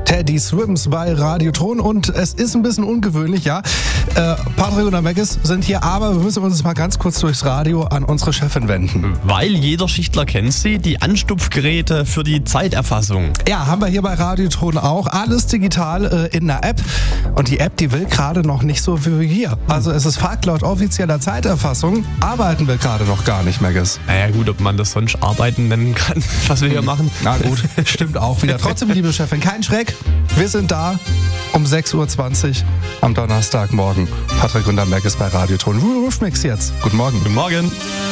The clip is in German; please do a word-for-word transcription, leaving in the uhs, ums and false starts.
Teddy Swims bei Radioton und es ist ein bisschen ungewöhnlich, ja. Äh, Patrick und der Meggis sind hier, aber wir müssen uns mal ganz kurz durchs Radio an unsere Chefin wenden. Weil jeder Schichtler kennt sie, die Anstupfgeräte für die Zeiterfassung. Ja, haben wir hier bei Radioton auch. Alles digital äh, in der App. Und die App, die will gerade noch nicht so wie wir. Also es ist Fakt, laut offizieller Zeiterfassung arbeiten wir gerade noch gar nicht, Meggis. Naja gut, ob man das sonst Arbeiten nennen kann, was wir hier machen. Na gut, stimmt auch wieder. Trotzdem, liebe Chefin, kein Schreck. Wir sind da um sechs Uhr zwanzig am Donnerstagmorgen. Patrick und der Meggis bei Radioton. Rufmix jetzt. Guten Morgen. Guten Morgen.